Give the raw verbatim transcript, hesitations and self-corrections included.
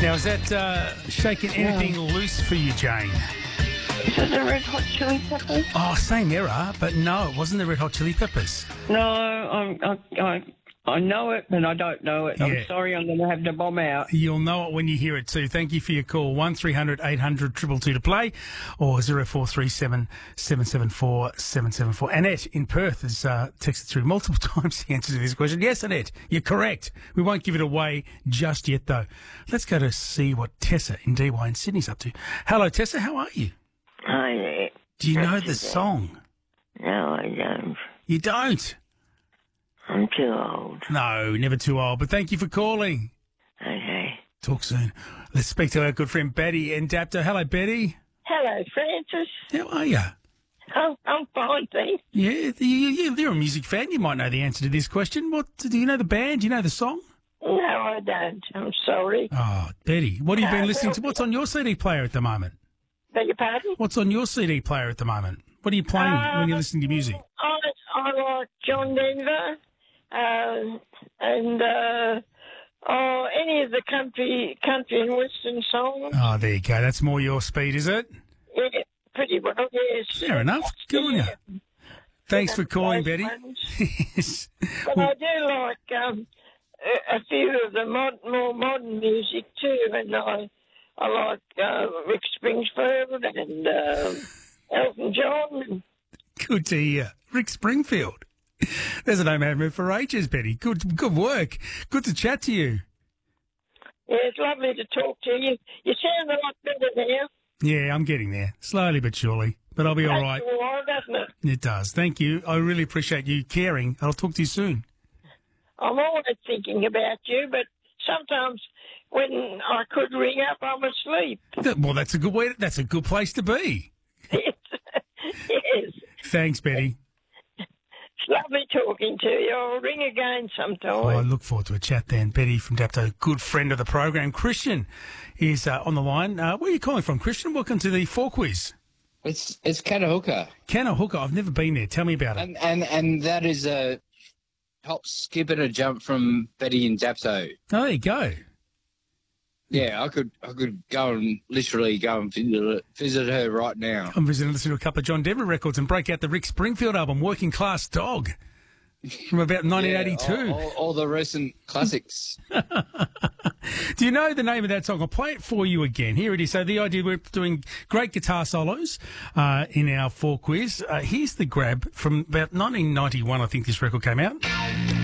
Now, is that uh, shaking anything loose for you, Jane? Is it the Red Hot Chili Peppers? Oh, same era, but no, it wasn't the Red Hot Chili Peppers. No, I'm, I, I, I know it, but I don't know it. Yeah. I'm sorry, I'm going to have to bomb out. You'll know it when you hear it too. Thank you for your call. one three hundred eight hundred two two two to play, or zero four three seven seven seven four seven seven four. Annette in Perth has uh, texted through multiple times the answer to this question. Yes, Annette, you're correct. We won't give it away just yet, though. Let's go to see what Tessa in D Y in Sydney's up to. Hello, Tessa. How are you? Hi there. Do you know the song? No, I don't. You don't? I'm too old. No, never too old. But thank you for calling. Okay. Talk soon. Let's speak to our good friend Betty in Dapto. Hello, Betty. Hello, Francis. How are you? Oh, I'm fine, thanks. Yeah, you, you, you're a music fan. You might know the answer to this question. What do you know the band? Do you know the song? No, I don't. I'm sorry. Oh, Betty, what have you been Uh, listening to? What's on your C D player at the moment? Beg your pardon? What's on your C D player at the moment? What are you playing Uh, when you're listening to music? I, I like John Denver, uh, and uh, oh, any of the country, country and western songs. Oh, there you go. That's more your speed, is it? Yeah, pretty well, yes. Fair enough. Good on you. Thanks for calling, Betty. Yes. But I do like um, a, a few of the mod, more modern music too, and I I like uh, Rick Springfield and uh, Elton John. Good to hear. Rick Springfield. There's a name I haven't heard for ages, Betty. Good good work. Good to chat to you. Yeah, it's lovely to talk to you. You sound a lot better now. Yeah, I'm getting there. Slowly but surely. But I'll be all right. Takes a while, doesn't it? It does. Thank you. I really appreciate you caring. I'll talk to you soon. I'm always thinking about you, but sometimes when I could ring up, I'm asleep. Well, that's a good way. That's a good place to be. Yes. Thanks, Betty. It's lovely talking to you. I'll ring again sometime. Well, I look forward to a chat then. Betty from Dapto, good friend of the program. Christian is uh, on the line. Uh, where are you calling from, Christian? Welcome to the Four Quiz. It's it's Cannahooka. Cannahooka. I've never been there. Tell me about it. And and and that is a hop, skip, and a jump from Betty and Dapto. Oh, there you go. Yeah, I could I could go and literally go and visit, visit her right now. I'm visiting, listen to a couple of John Denver records and break out the Rick Springfield album, Working Class Dog, from about nineteen eighty-two. Yeah, all, all, all the recent classics. Do you know the name of that song? I'll play it for you again. Here it is. So the idea, we're doing great guitar solos uh, in our Four Quiz. Uh, here's the grab from about nineteen ninety-one, I think this record came out.